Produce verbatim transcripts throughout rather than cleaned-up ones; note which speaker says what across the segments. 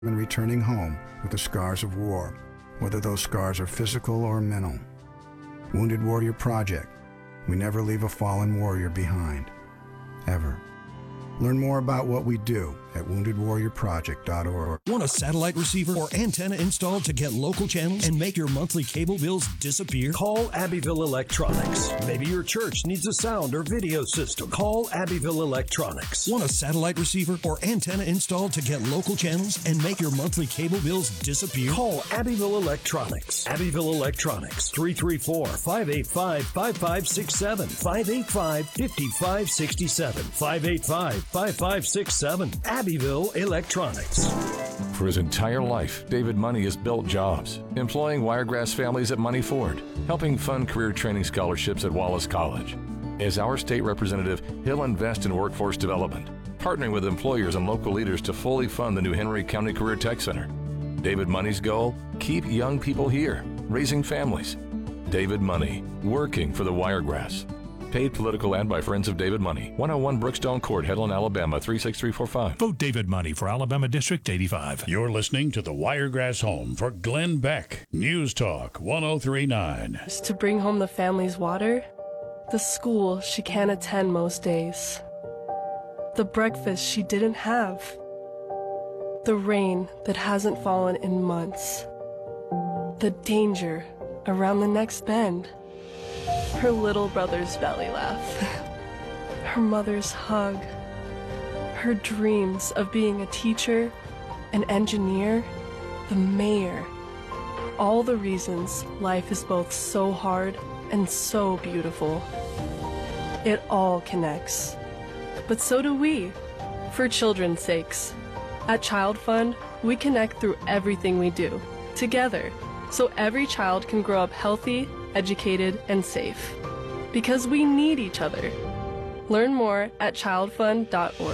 Speaker 1: and returning home with the scars of war, whether those scars are physical or mental. Wounded Warrior Project. We never leave a fallen warrior behind. Ever. Learn more about what we do at wounded warrior project dot org.
Speaker 2: Want a satellite receiver or antenna installed to get local channels and make your monthly cable bills disappear? Call Abbeville Electronics. Maybe your church needs a sound or video system. Call Abbeville Electronics. Want a satellite receiver or antenna installed to get local channels and make your monthly cable bills disappear? Call Abbeville Electronics. Abbeville Electronics. three three four, five eight five, five five six seven. five eight five, five five six seven. five eight five, five five six seven. Abbeville Electronics.
Speaker 3: For his entire life, David Money has built jobs, employing Wiregrass families at Money Ford, helping fund career training scholarships at Wallace College. As our state representative, he'll invest in workforce development, partnering with employers and local leaders to fully fund the new Henry County Career Tech Center. David Money's goal? Keep young people here, raising families. David Money, working for the Wiregrass. Paid political ad by Friends of David Money. one oh one Brookstone Court, Headland, Alabama, three six three four five.
Speaker 4: Vote David Money for Alabama District eighty-five.
Speaker 5: You're listening to the Wiregrass Home for Glenn Beck. News Talk one oh three point nine.
Speaker 6: To bring home the family's water, the school she can't attend most days, the breakfast she didn't have, the rain that hasn't fallen in months, the danger around the next bend, her little brother's belly laugh, her mother's hug, her dreams of being a teacher, an engineer, the mayor. All the reasons life is both so hard and so beautiful. It all connects. But so do we, for children's sakes. At Child Fund, we connect through everything we do, together, so every child can grow up healthy, educated, and safe. Because we need each other. Learn more at child fund dot org.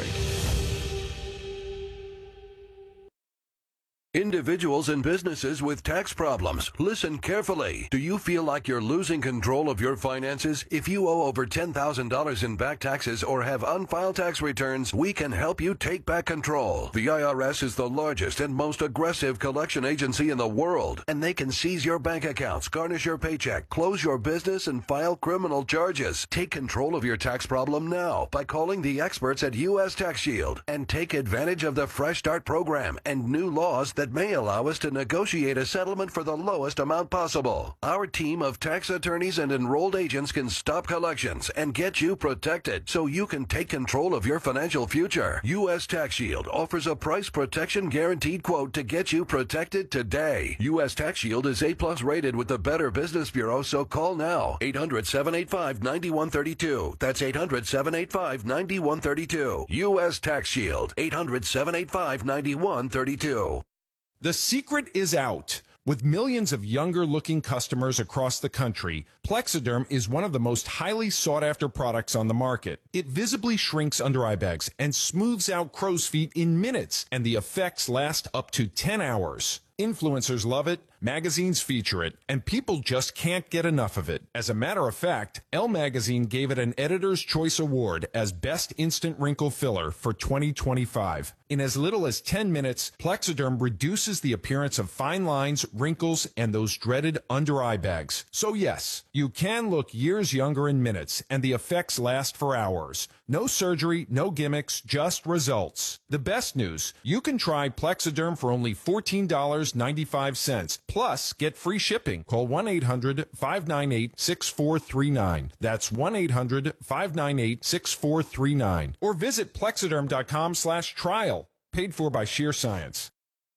Speaker 7: Individuals and businesses with tax problems, listen carefully. Do you feel like you're losing control of your finances? If you owe over ten thousand dollars in back taxes or have unfiled tax returns, we can help you take back control. The I R S is the largest and most aggressive collection agency in the world, and they can seize your bank accounts, garnish your paycheck, close your business, and file criminal charges. Take control of your tax problem now by calling the experts at U S Tax Shield and take advantage of the Fresh Start program and new laws that may allow us to negotiate a settlement for the lowest amount possible. Our team of tax attorneys and enrolled agents can stop collections and get you protected so you can take control of your financial future. U S Tax Shield offers a price protection guaranteed quote to get you protected today. U S Tax Shield is A plus rated with the Better Business Bureau, so call now. eight hundred, seven eight five, nine one three two. That's eight hundred, seven eight five, nine one three two. U S Tax Shield. eight hundred, seven eight five, nine one three two.
Speaker 8: The secret is out. With millions of younger-looking customers across the country, Plexiderm is one of the most highly sought-after products on the market. It visibly shrinks under-eye bags and smooths out crow's feet in minutes, and the effects last up to ten hours. Influencers love it, magazines feature it, and people just can't get enough of it. As a matter of fact, Elle Magazine gave it an Editor's Choice Award as Best Instant Wrinkle Filler for twenty twenty-five. In as little as ten minutes, Plexiderm reduces the appearance of fine lines, wrinkles, and those dreaded under-eye bags. So yes, you can look years younger in minutes, and the effects last for hours. No surgery, no gimmicks, just results. The best news, you can try Plexiderm for only fourteen dollars and ninety-five cents. Plus, get free shipping. Call one eight hundred, five nine eight, six four three nine. That's one eight hundred, five nine eight, six four three nine. Or visit plexiderm.com slash trial. Paid for by Sheer Science.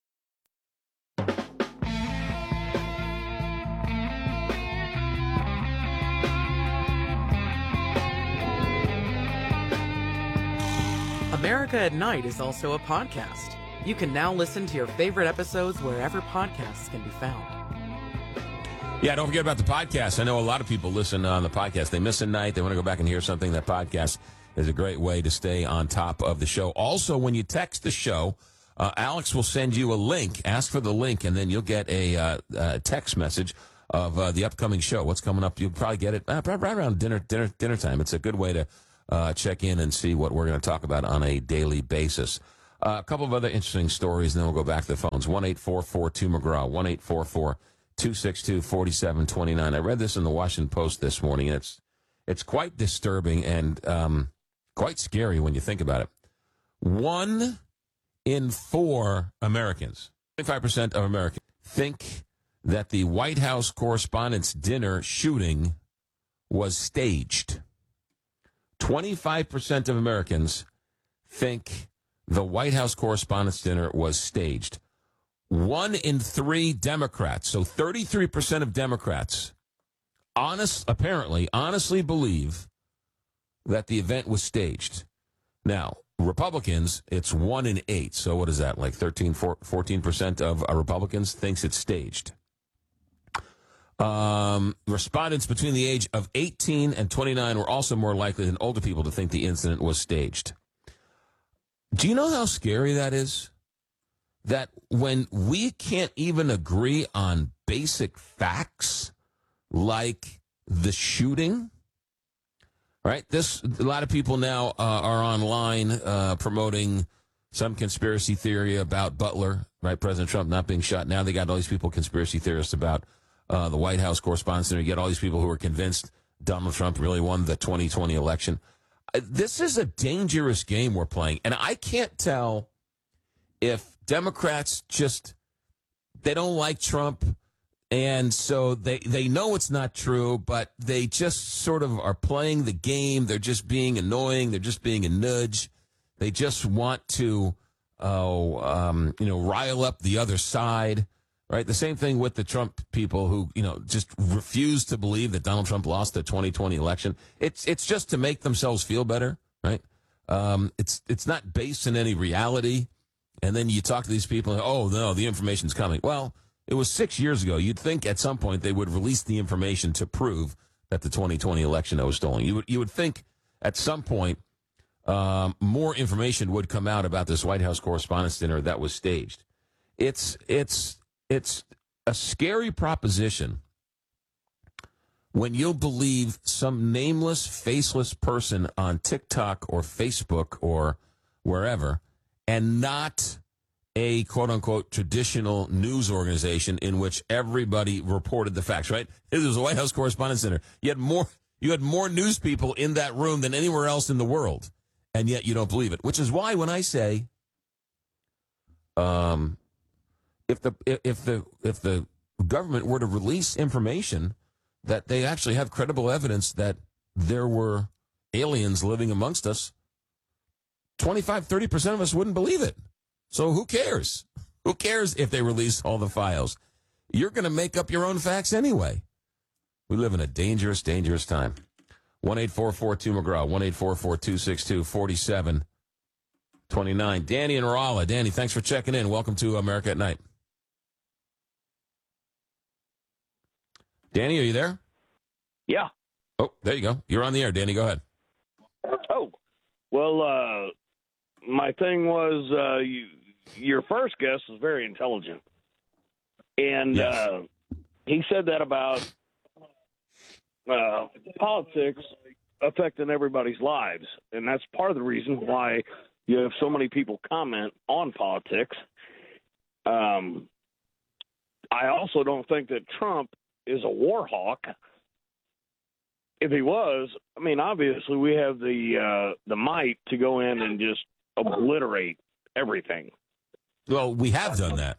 Speaker 9: America at Night is also a podcast. You can now listen to your favorite episodes wherever podcasts can be found.
Speaker 10: Yeah, don't forget about the podcast. I know a lot of people listen on the podcast. They miss a night. They want to go back and hear something. That podcast is a great way to stay on top of the show. Also, when you text the show, uh, Alex will send you a link. Ask for the link, and then you'll get a uh, uh, text message of uh, the upcoming show. What's coming up? You'll probably get it uh, right around dinner, dinner, dinner time. It's a good way to uh, check in and see what we're going to talk about on a daily basis. Uh, a couple of other interesting stories, and then we'll go back to the phones. one eight four four two McGraw, one eight four four two six two four seven two nine. I read this in the Washington Post this morning, and it's it's quite disturbing and um, quite scary when you think about it. One in four Americans, twenty-five percent of Americans, think that the White House Correspondents' Dinner shooting was staged. twenty-five percent of Americans think the White House Correspondents' Dinner was staged. One in three Democrats, so thirty-three percent of Democrats, honest, apparently, honestly believe that the event was staged. Now, Republicans, it's one in eight. So what is that, like thirteen, fourteen percent of Republicans thinks it's staged. Um, respondents between the age of eighteen and twenty-nine were also more likely than older people to think the incident was staged. Do you know how scary that is? That when we can't even agree on basic facts like the shooting, right? This, a lot of people now uh, are online uh, promoting some conspiracy theory about Butler, right? President Trump not being shot. Now they got all these people, conspiracy theorists about uh, the White House Correspondents' Dinner. You get all these people who are convinced Donald Trump really won the twenty twenty election. Uh, this is a dangerous game we're playing, and I can't tell if Democrats just, they don't like Trump, and so they, they know it's not true, but they just sort of are playing the game. They're just being annoying. They're just being a nudge. They just want to, uh, um, you know, rile up the other side, right? The same thing with the Trump people who, you know, just refuse to believe that Donald Trump lost the twenty twenty election. It's it's just to make themselves feel better, right? Um, it's it's not based in any reality. And then you talk to these people, and, oh, no, the information's coming. Well, it was six years ago. You'd think at some point they would release the information to prove that the twenty twenty election was stolen. You would, you would think at some point um, more information would come out about this White House Correspondents' Dinner that was staged. It's it's it's a scary proposition when you'll believe some nameless, faceless person on TikTok or Facebook or wherever, and not a quote-unquote traditional news organization in which everybody reported the facts, right? It was a White House Correspondents' Dinner. You had more you had more news people in that room than anywhere else in the world, and yet you don't believe it, which is why when I say um, if the if the if the government were to release information that they actually have credible evidence that there were aliens living amongst us, twenty-five, thirty percent of us wouldn't believe it. So who cares? Who cares if they release all the files? You're going to make up your own facts anyway. We live in a dangerous, dangerous time. one eight four four two McGraw, one eight four four two six two four seven two nine. Danny in Rolla. Danny, thanks for checking in. Welcome to America at Night. Danny, are you there?
Speaker 11: Yeah.
Speaker 10: Oh, there you go. You're on the air, Danny. Go ahead.
Speaker 11: Oh, well, uh, my thing was uh, you, your first guest was very intelligent. And
Speaker 10: yes.
Speaker 11: uh, he said that about uh, politics affecting everybody's lives. And that's part of the reason why you have so many people comment on politics. Um, I also don't think that Trump is a war hawk. If he was, I mean, obviously we have the uh, the might to go in and just obliterate everything.
Speaker 10: Well, we have done that.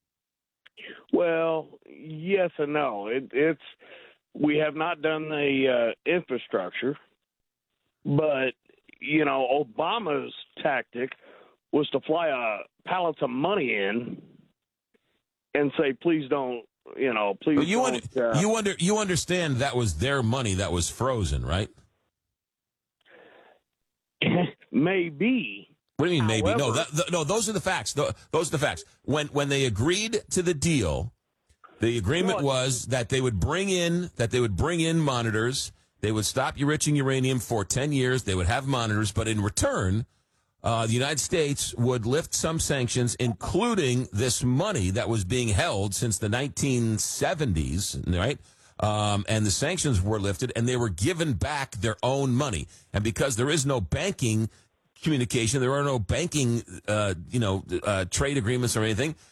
Speaker 11: Well, yes and no. It, it's we have not done the uh, infrastructure, but you know, Obama's tactic was to fly a pallets of money in and say, "Please don't." You know, please.
Speaker 10: But you
Speaker 11: don't,
Speaker 10: under,
Speaker 11: uh,
Speaker 10: you under you understand that was their money that was frozen, right?
Speaker 11: Maybe.
Speaker 10: What do you mean?
Speaker 11: However,
Speaker 10: maybe no. That, the, no, those are the facts. Those are the facts. When when they agreed to the deal, the agreement was that they would bring in that they would bring in monitors. They would stop enriching uranium for ten years. They would have monitors, but in return, Uh, the United States would lift some sanctions, including this money that was being held since the nineteen seventies, right? Um, and the sanctions were lifted, and they were given back their own money. And because there is no banking communication. There are no banking, uh, you know, uh, trade agreements or anything.